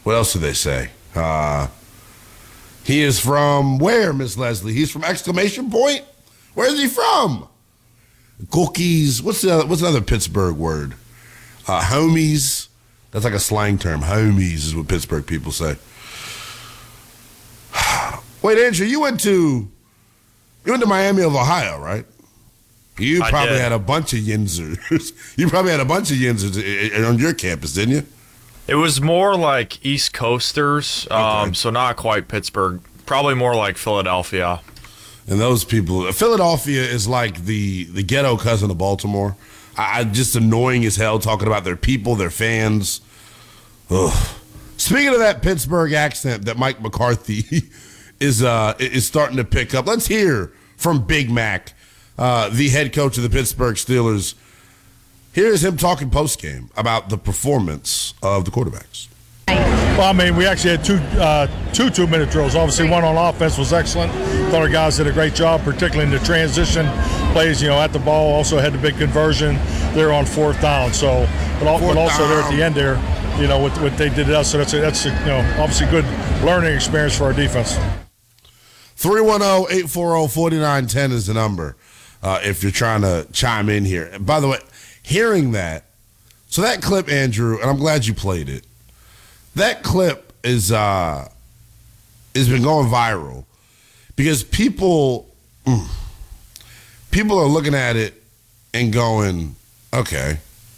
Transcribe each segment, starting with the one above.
What else do they say? He is from where, Miss Leslie? He's from exclamation point? Where is he from? Cookies. What's another Pittsburgh word? Homies. That's like a slang term. Homies is what Pittsburgh people say. Wait, Andrew, you went to Miami of Ohio, right? You probably had a bunch of Yinzers. You probably had a bunch of Yinzers on your campus, didn't you? It was more like East Coasters, Okay. so not quite Pittsburgh. Probably more like Philadelphia. And those people, Philadelphia is like the ghetto cousin of Baltimore. I just annoying as hell talking about their people, their fans. Ugh. Speaking of that Pittsburgh accent that Mike McCarthy is starting to pick up, let's hear from Big Mac, the head coach of the Pittsburgh Steelers. Here's him talking post-game about the performance of the quarterbacks. Well, I mean, we actually had two two-minute drills. Obviously, one on offense was excellent. Thought our guys did a great job, particularly in the transition plays, at the ball. Also had the big conversion there on fourth down. So, but also there at the end there, what they did to us. So that's obviously good learning experience for our defense. 310-840-4910 is the number if you're trying to chime in here. And by the way, hearing that, so that clip, Andrew, and I'm glad you played it. That clip has been going viral because people are looking at it and going, okay,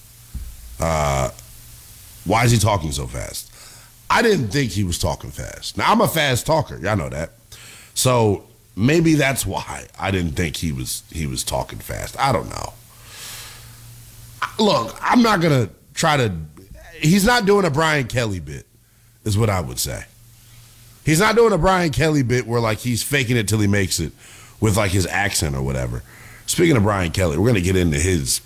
why is he talking so fast? I didn't think he was talking fast. Now, I'm a fast talker. Y'all know that. So maybe that's why I didn't think he was talking fast. I don't know. Look, I'm not going to try to – he's not doing a Brian Kelly bit is what I would say. He's not doing a Brian Kelly bit where, like, he's faking it till he makes it with, like, his accent or whatever. Speaking of Brian Kelly, we're going to get into his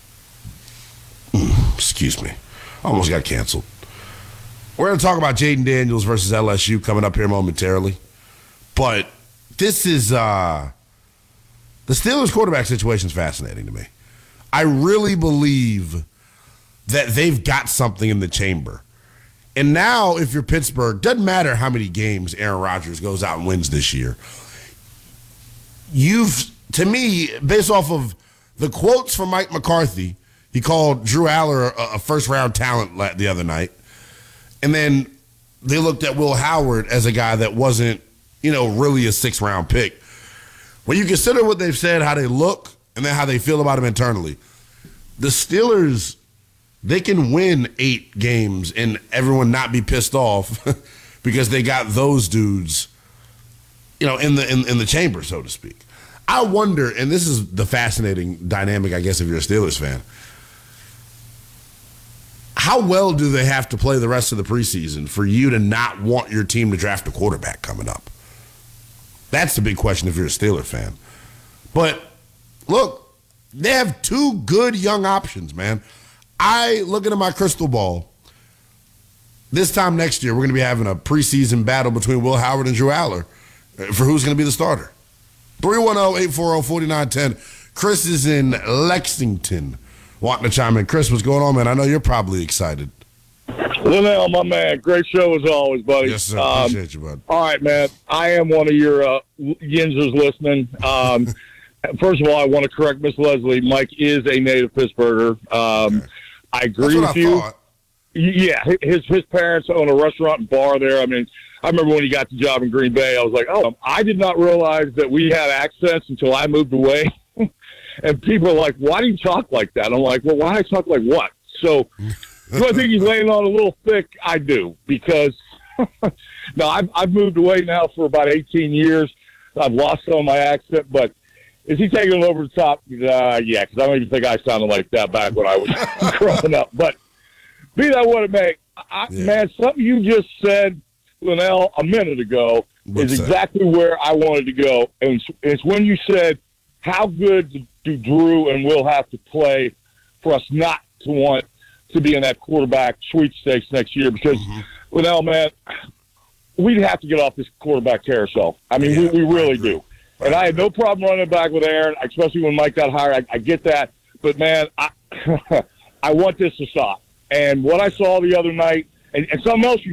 excuse me. Almost got canceled. We're going to talk about Jaden Daniels versus LSU coming up here momentarily. But this is the Steelers quarterback situation is fascinating to me. I really believe that they've got something in the chamber. And now, if you're Pittsburgh, doesn't matter how many games Aaron Rodgers goes out and wins this year. To me, based off of the quotes from Mike McCarthy, he called Drew Aller a first-round talent the other night. And then they looked at Will Howard as a guy that wasn't, really a sixth-round pick. When you consider what they've said, how they look, and then how they feel about him internally, the Steelers, they can win 8 games and everyone not be pissed off because they got those dudes, in the chamber, so to speak. I wonder, and this is the fascinating dynamic, I guess, if you're a Steelers fan, how well do they have to play the rest of the preseason for you to not want your team to draft a quarterback coming up? That's the big question if you're a Steelers fan. But, look, they have 2 good young options, man. Looking at my crystal ball, this time next year, we're going to be having a preseason battle between Will Howard and Drew Aller for who's going to be the starter. 310-840-4910. Chris is in Lexington wanting to chime in. Chris, what's going on, man? I know you're probably excited. Linnell, my man, great show as always, buddy. Yes, sir. Appreciate you, bud. All right, man. I am one of your Yinzers listening. First of all, I want to correct Miss Leslie. Mike is a native Pittsburgher. Okay. I agree with you. Thought. Yeah, his parents own a restaurant and bar there. I mean, I remember when he got the job in Green Bay, I was like, I did not realize that we had accents until I moved away. And people are like, why do you talk like that? I'm like, well, why do I talk like what? So do I think he's laying on a little thick? I do, because no, I've moved away now for about 18 years. I've lost some of my accent, but is he taking it over the top? Yeah, because I don't even think I sounded like that back when I was growing up. But be that what it may, man, something you just said, Linnell, a minute ago is exactly where I wanted to go. And it's when you said, how good do Drew and Will have to play for us not to want to be in that quarterback sweepstakes next year? Because, Linnell, man, we'd have to get off this quarterback carousel. I mean, we really do. And I had no problem running back with Aaron, especially when Mike got hired. I get that. But, man, I want this to stop. And what I saw the other night, and something else you